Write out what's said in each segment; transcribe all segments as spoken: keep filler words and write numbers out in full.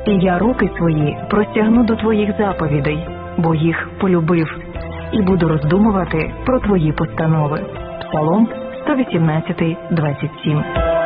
І я руки свої простягну до твоїх заповідей, бо їх полюбив, і буду роздумувати про твої постанови. Псалом сто вісімнадцять, двадцять сім.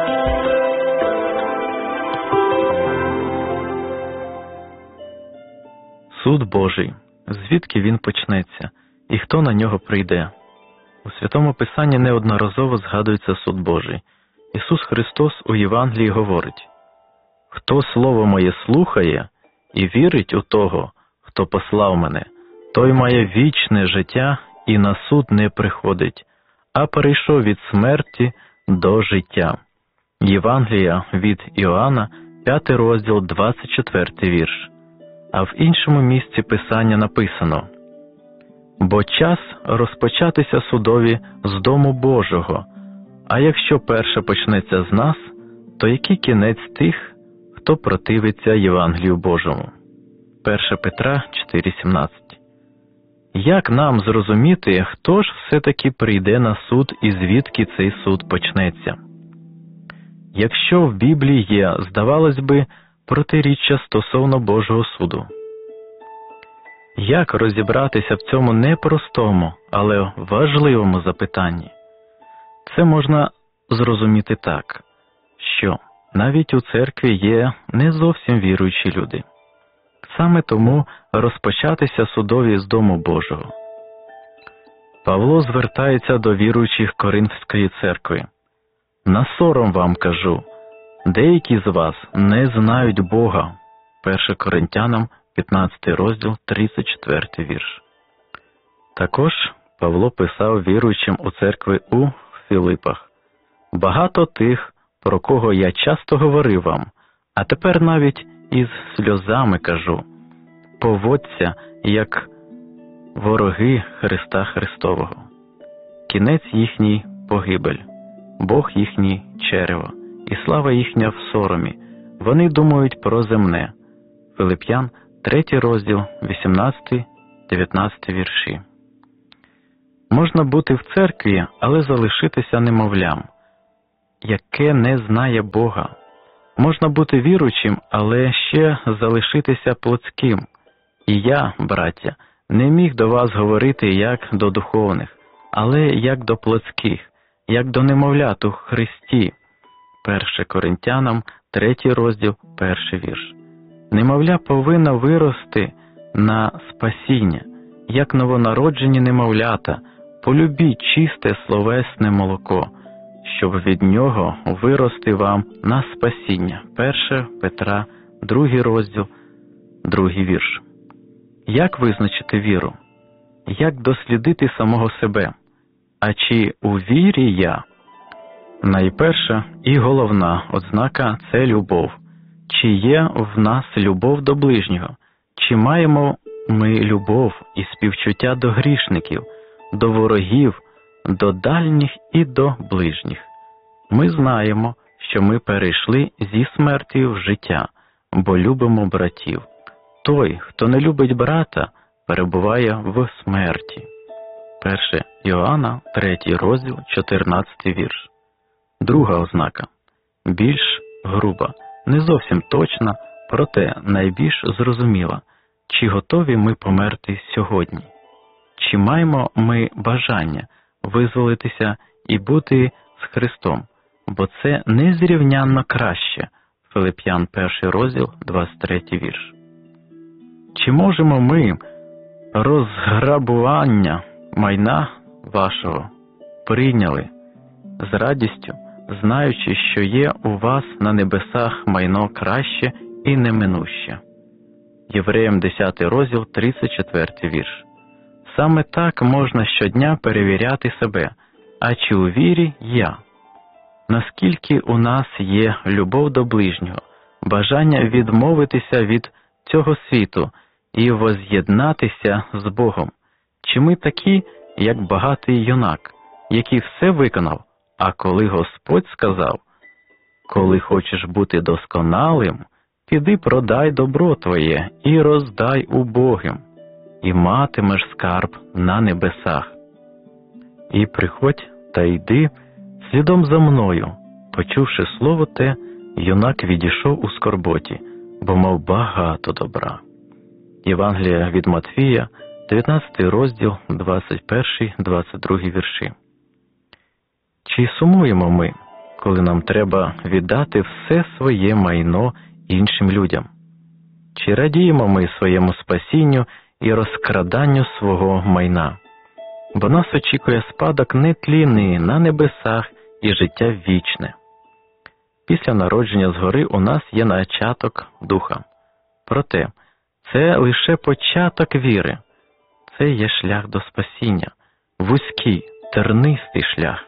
Суд Божий. Звідки він почнеться? І хто на нього прийде? У Святому Писанні неодноразово згадується суд Божий. Ісус Христос у Євангелії говорить: «Хто слово моє слухає і вірить у того, хто послав мене, той має вічне життя і на суд не приходить, а перейшов від смерті до життя». Євангелія від Іоанна, п'ятий розділ, двадцять четвертий вірш. А в іншому місці Писання написано: «Бо час розпочатися судові з дому Божого, а якщо перше почнеться з нас, то який кінець тих, хто противиться Євангелію Божому?» перше Петра чотири сімнадцять. Як нам зрозуміти, хто ж все-таки прийде на суд і звідки цей суд почнеться? Якщо в Біблії є, здавалось би, протиріччя стосовно Божого суду. Як розібратися в цьому непростому, але важливому запитанні? Це можна зрозуміти так, що навіть у церкві є не зовсім віруючі люди. Саме тому розпочатися судові з дому Божого. Павло звертається до віруючих Коринфської церкви. «На сором вам кажу, деякі з вас не знають Бога». перше Коринтянам, п'ятнадцятий розділ, тридцять четвертий вірш. Також Павло писав віруючим у церкви у Філипах: «Багато тих, про кого я часто говорив вам, а тепер навіть із сльозами кажу, поводься, як вороги Христа Христового. Кінець їхній – погибель, Бог їхній – черево, і слава їхня в соромі. Вони думають про земне». Филип'ян, третій розділ, вісімнадцятий дев'ятнадцятий вірші. Можна бути в церкві, але залишитися немовлям, яке не знає Бога. Можна бути віруючим, але ще залишитися плотським. І я, браття, не міг до вас говорити як до духовних, але як до плотських, як до немовлят у Христі. перше Коринтянам, третій розділ, перший вірш. Немовля повинна вирости на спасіння, як новонароджені немовлята. Полюбіть чисте словесне молоко, щоб від нього вирости вам на спасіння. перше Петра, другий розділ, другий вірш. Як визначити віру? Як дослідити самого себе? А чи у вірі я? Найперша і головна ознака – це любов. Чи є в нас любов до ближнього? Чи маємо ми любов і співчуття до грішників, до ворогів, до дальніх і до ближніх? Ми знаємо, що ми перейшли зі смерті в життя, бо любимо братів. Той, хто не любить брата, перебуває в смерті. перше Іоанна, третій розділ, чотирнадцятий вірш. Друга ознака. Більш груба, не зовсім точна, проте найбільш зрозуміла. Чи готові ми померти сьогодні? Чи маємо ми бажання визволитися і бути з Христом? Бо це незрівнянно краще. Филип'ян, перший розділ, двадцять третій вірш. Чи можемо ми розграбування майна вашого прийняли з радістю, знаючи, що є у вас на небесах майно краще і неминуще? Євреям, десятий розділ, тридцять четвертий вірш. Саме так можна щодня перевіряти себе, а чи у вірі я? Наскільки у нас є любов до ближнього, бажання відмовитися від цього світу і воз'єднатися з Богом? Чи ми такі, як багатий юнак, який все виконав, а коли Господь сказав: «Коли хочеш бути досконалим, піди продай добро твоє і роздай убогим, і матимеш скарб на небесах. І приходь та йди слідом за мною». Почувши слово те, юнак відійшов у скорботі, бо мав багато добра. Євангелія від Матвія, дев'ятнадцятий розділ, двадцять перший двадцять другий вірші. Чи сумуємо ми, коли нам треба віддати все своє майно іншим людям? Чи радіємо ми своєму спасінню і розкраданню свого майна? Бо нас очікує спадок нетлінний на небесах і життя вічне. Після народження згори у нас є начаток духа. Проте, це лише початок віри. Це є шлях до спасіння, вузький, тернистий шлях.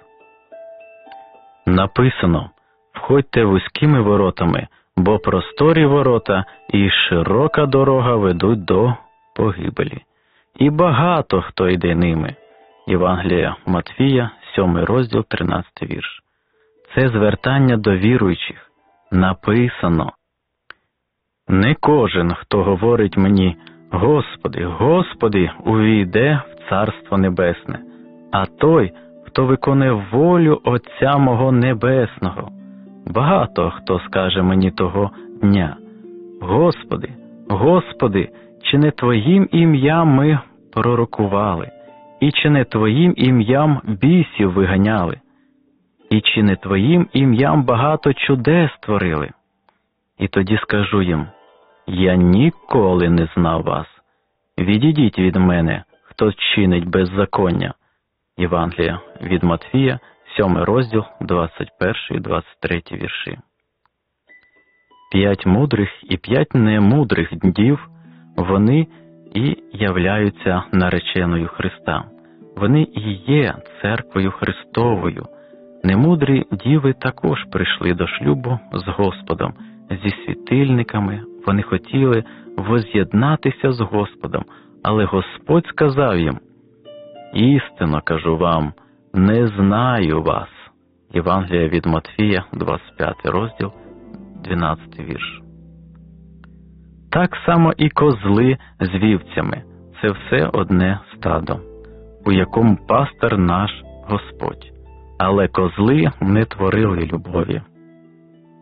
Написано: «Входьте вузькими воротами, бо просторі ворота і широка дорога ведуть до погибелі. І багато хто йде ними». Євангелія Матвія, сьомий розділ, тринадцятий вірш. Це звертання до віруючих. Написано: «Не кожен, хто говорить мені: Господи, Господи, увійде в Царство Небесне, а той, хто виконує волю Отця мого Небесного. Багато хто скаже мені того дня: Господи, Господи, чи не Твоїм ім'ям ми пророкували, і чи не Твоїм ім'ям бісів виганяли, і чи не Твоїм ім'ям багато чудес творили? І тоді скажу їм: я ніколи не знав вас. Відійдіть від мене, хто чинить беззаконня». Євангелія від Матвія, сьомий розділ, двадцять перший двадцять третій вірші. П'ять мудрих і п'ять немудрих дів, вони і являються нареченою Христа. Вони і є церквою Христовою. Немудрі діви також прийшли до шлюбу з Господом. Зі світильниками вони хотіли воз'єднатися з Господом, але Господь сказав їм: «Істинно кажу вам, не знаю вас». Євангелія від Матвія, двадцять п'ятий розділ, дванадцятий вірш. Так само і козли з вівцями – це все одне стадо, у якому пастир наш Господь. Але козли не творили любові.